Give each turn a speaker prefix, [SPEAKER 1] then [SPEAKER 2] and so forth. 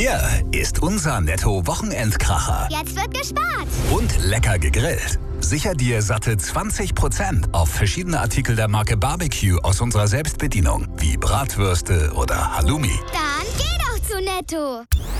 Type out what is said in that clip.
[SPEAKER 1] Hier ist unser Netto-Wochenendkracher.
[SPEAKER 2] Jetzt wird gespart.
[SPEAKER 1] Und lecker gegrillt. Sicher dir satte 20% auf verschiedene Artikel der Marke Barbecue aus unserer Selbstbedienung, wie Bratwürste oder Halloumi.
[SPEAKER 2] Dann geh doch zu Netto.